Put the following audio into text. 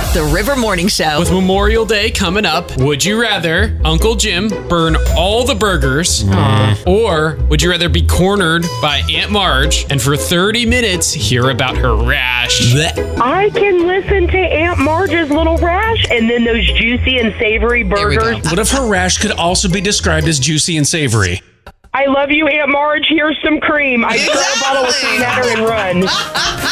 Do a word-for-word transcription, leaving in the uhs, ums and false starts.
The River Morning Show. With Memorial Day coming up, would you rather Uncle Jim burn all the burgers, mm. or would you rather be cornered by Aunt Marge and for thirty minutes hear about her rash? I can listen to Aunt Marge's little rash and then those juicy and savory burgers. What if her rash could also be described as juicy and savory? I love you, Aunt Marge. Here's some cream. I throw a bottle of cream at her and run.